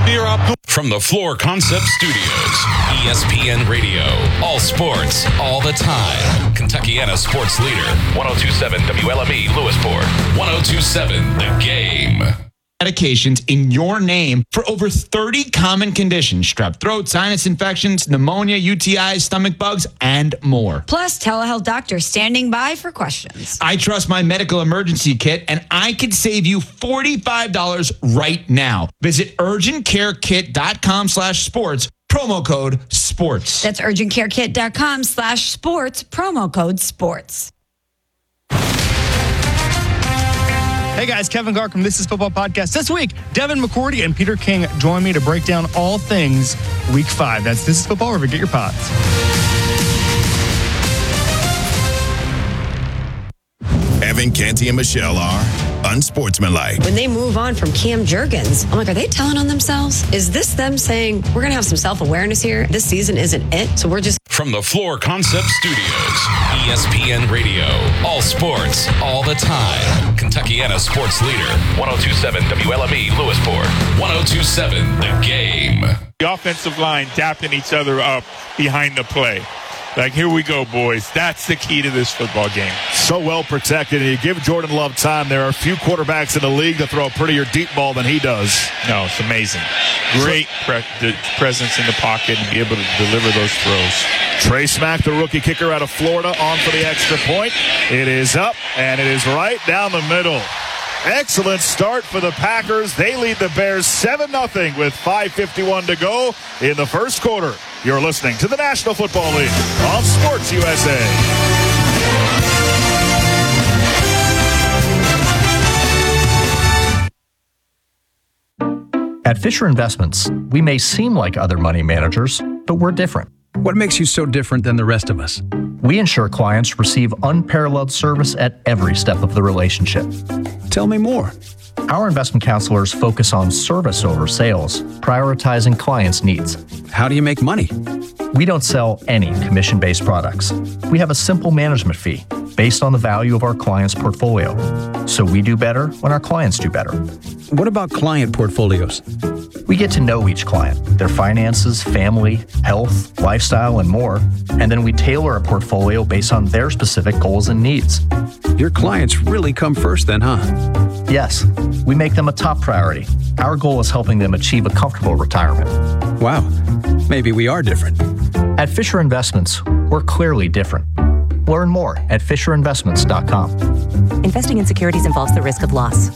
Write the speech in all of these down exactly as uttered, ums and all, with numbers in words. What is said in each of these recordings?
Near Abdul. From the Floor Concept Studios, E S P N Radio, all sports, all the time. Kentuckiana sports leader, one oh two point seven W L M E Lewisport, one oh two point seven The Game. Medications in your name for over thirty common conditions: strep throat, sinus infections, pneumonia, U T Is, stomach bugs, and more. Plus, telehealth doctors standing by for questions. I trust my medical emergency kit, and I could save you forty-five dollars right now. Visit urgentcarekit.com slash sports, promo code sports. That's urgentcarekit.com slash sports, promo code sports. Hey guys, Kevin Gark from This Is Football Podcast. This week, Devin McCourty and Peter King join me to break down all things Week five. That's This Is Football, wherever you get your pods. Evan, Canty, and Michelle are unsportsmanlike. When they move on from Cam Jurgens, I'm like, are they telling on themselves? Is this them saying, we're going to have some self-awareness here? This season isn't it, so we're just... From the Floor Concept Studios, E S P N Radio, all sports, all the time. Kentuckiana sports leader, one oh two point seven W L M E Lewisport, one oh two point seven The Game. The offensive line dapping each other up behind the play. Like, here we go, boys. That's the key to this football game. So well protected, and you give Jordan Love time. There are a few quarterbacks in the league that throw a prettier deep ball than he does. No, it's amazing. Great pre- the presence in the pocket and be able to deliver those throws. Trey Smack, the rookie kicker out of Florida, on for the extra point. It is up, and it is right down the middle. Excellent start for the Packers. They lead the Bears seven nothing with five fifty-one to go in the first quarter. You're listening to the National Football League on Sports U S A. At Fisher Investments, we may seem like other money managers, but we're different. What makes you so different than the rest of us? We ensure clients receive unparalleled service at every step of the relationship. Tell me more. Our investment counselors focus on service over sales, prioritizing clients' needs. How do you make money? We don't sell any commission-based products. We have a simple management fee based on the value of our client's portfolio. So we do better when our clients do better. What about client portfolios? We get to know each client, their finances, family, health, lifestyle, and more, and then we tailor a portfolio based on their specific goals and needs. Your clients really come first then, huh? Yes, we make them a top priority. Our goal is helping them achieve a comfortable retirement. Wow, maybe we are different. At Fisher Investments, we're clearly different. Learn more at fisher investments dot com. Investing in securities involves the risk of loss.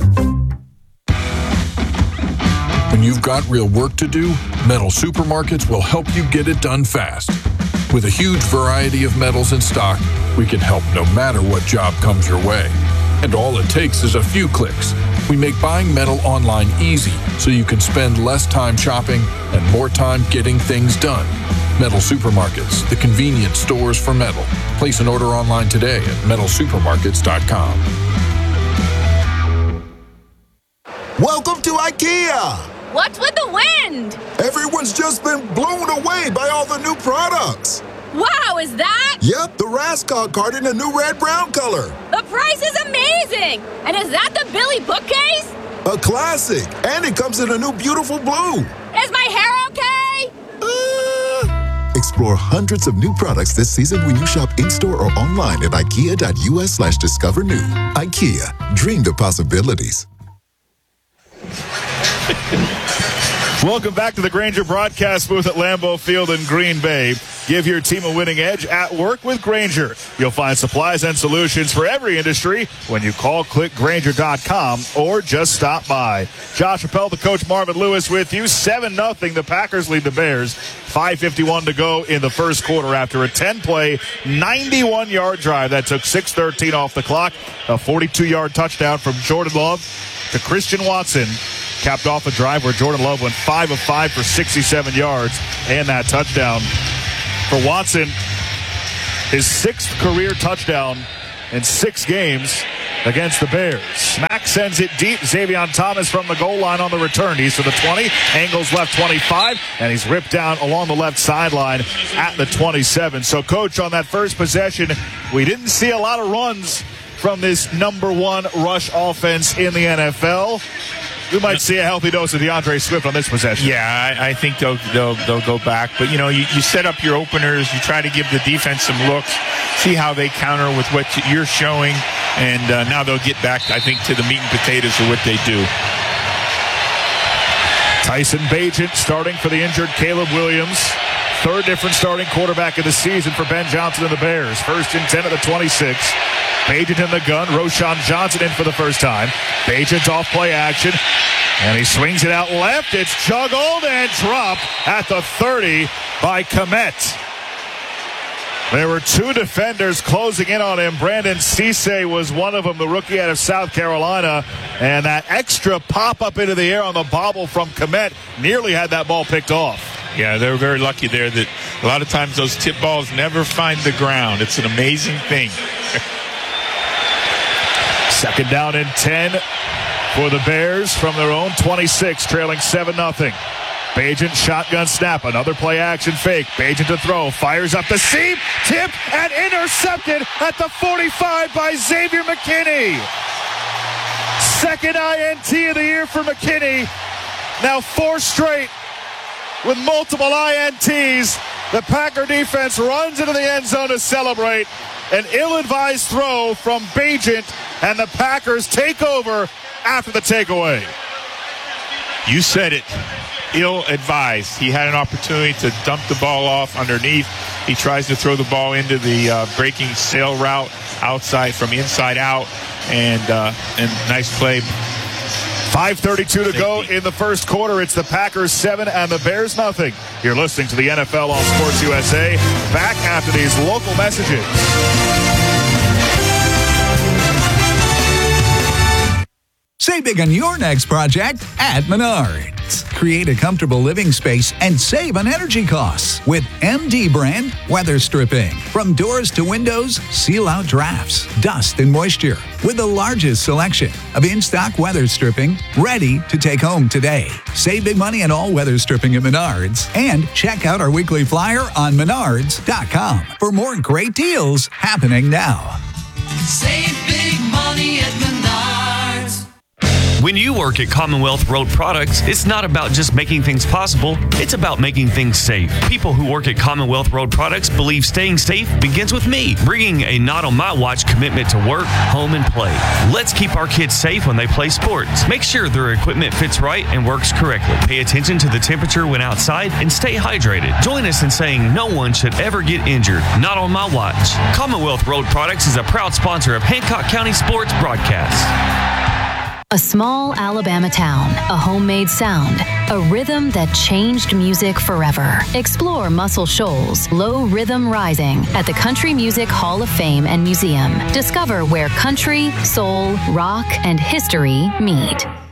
When you've got real work to do, Metal Supermarkets will help you get it done fast. With a huge variety of metals in stock, we can help no matter what job comes your way. And all it takes is a few clicks. We make buying metal online easy so you can spend less time shopping and more time getting things done. Metal Supermarkets, the convenient stores for metal. Place an order online today at metal supermarkets dot com. Welcome to IKEA! What's with the wind? Everyone's just been blown away by all the new products. Wow, is that? Yep, the Rascog card in a new red-brown color. The price is amazing! And is that the Billy bookcase? A classic, and it comes in a new beautiful blue. Is my hair okay? Uh... Explore hundreds of new products this season when you shop in-store or online at ikea.us slash discover new. IKEA, dream the possibilities. Welcome back to the Grainger broadcast booth at Lambeau Field in Green Bay. Give your team a winning edge at work with Grainger. You'll find supplies and solutions for every industry when you call click grainger dot com or just stop by. Josh Appel, the coach, Marvin Lewis with you. seven nothing. The Packers lead the Bears. five fifty-one to go in the first quarter after a ten-play, ninety-one-yard drive that took six thirteen off the clock. A forty-two-yard touchdown from Jordan Love to Christian Watson. Capped off a drive where Jordan Love went five of five for sixty-seven yards and that touchdown. For Watson, his sixth career touchdown in six games against the Bears. Smack sends it deep. Xavion Thomas from the goal line on the return. He's to the twenty, angles left twenty-five, and he's ripped down along the left sideline at the twenty-seven. So, Coach, on that first possession, we didn't see a lot of runs from this number one rush offense in the N F L. we might see a healthy dose of DeAndre Swift on this possession. Yeah, I, I think they'll, they'll they'll go back. But, you know, you, you set up your openers. You try to give the defense some looks, see how they counter with what you're showing. And uh, now they'll get back, I think, to the meat and potatoes of what they do. Tyson Bagent starting for the injured Caleb Williams. Third different starting quarterback of the season for Ben Johnson and the Bears. First and ten at the twenty-six. Bagent in the gun. Roshan Johnson in for the first time. Bagent off play action. And he swings it out left. It's juggled and dropped at the thirty by Kmet. There were two defenders closing in on him. Brandon Cisse was one of them, the rookie out of South Carolina. And that extra pop-up into the air on the bobble from Kmet nearly had that ball picked off. Yeah, they were very lucky there that a lot of times those tip balls never find the ground. It's an amazing thing. Second down and ten for the Bears from their own twenty-six, trailing seven nothing. Bagent shotgun snap, another play action fake. Bagent to throw, fires up the seam, tipped and intercepted at the forty-five by Xavier McKinney. Second I N T of the year for McKinney. Now four straight with multiple I N Ts. The Packer defense runs into the end zone to celebrate. An ill-advised throw from Bagent, and the Packers take over after the takeaway. You said it. Ill-advised. He had an opportunity to dump the ball off underneath. He tries to throw the ball into the uh, breaking sail route outside from inside out, and uh, and nice play. five thirty-two to go in the first quarter. It's the Packers seven and the Bears nothing. You're listening to the N F L on Sports U S A. Back after these local messages. Save big on your next project at Menards. Create a comfortable living space and save on energy costs with M D brand weather stripping. From doors to windows, seal out drafts, dust, and moisture with the largest selection of in-stock weather stripping ready to take home today. Save big money on all weather stripping at Menards and check out our weekly flyer on menards dot com for more great deals happening now. Save big money at Menards. When you work at Commonwealth Road Products, it's not about just making things possible, it's about making things safe. People who work at Commonwealth Road Products believe staying safe begins with me, bringing a not on my watch commitment to work, home, and play. Let's keep our kids safe when they play sports. Make sure their equipment fits right and works correctly. Pay attention to the temperature when outside and stay hydrated. Join us in saying no one should ever get injured. Not on my watch. Commonwealth Road Products is a proud sponsor of Hancock County Sports Broadcast. A small Alabama town, a homemade sound, a rhythm that changed music forever. Explore Muscle Shoals Low Rhythm Rising at the Country Music Hall of Fame and Museum. Discover where country, soul, rock, and history meet.